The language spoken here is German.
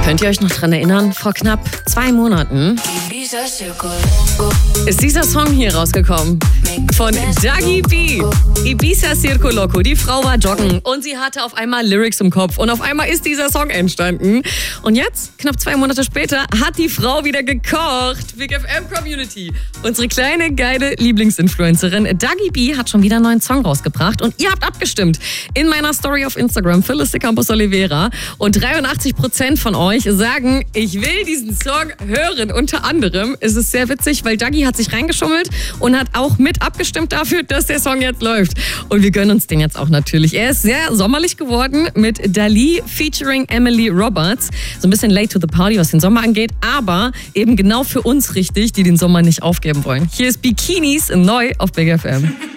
Könnt ihr euch noch dran erinnern? Vor knapp 2 Monaten ist dieser Song hier rausgekommen von Dagi B. Ibiza Circo Loco. Die Frau war joggen und sie hatte auf einmal Lyrics im Kopf und auf einmal ist dieser Song entstanden. Und jetzt, knapp 2 Monate später, hat die Frau wieder gekocht. Big FM Community. Unsere kleine, geile Lieblingsinfluencerin Dagi B hat schon wieder einen neuen Song rausgebracht und ihr habt abgestimmt in meiner Story auf Instagram, Phyllis de Campos Oliveira. Und 83% von euch sagen, ich will diesen Song hören. Unter anderem ist es sehr witzig, weil Dagi hat sich reingeschummelt und hat auch mit abgestimmt dafür, dass der Song jetzt läuft. Und wir gönnen uns den jetzt auch natürlich. Er ist sehr sommerlich geworden mit Dali featuring Emily Roberts. So ein bisschen late to the party, was den Sommer angeht, aber eben genau für uns richtig, die den Sommer nicht aufgeben wollen. Hier ist Bikinis neu auf Big FM.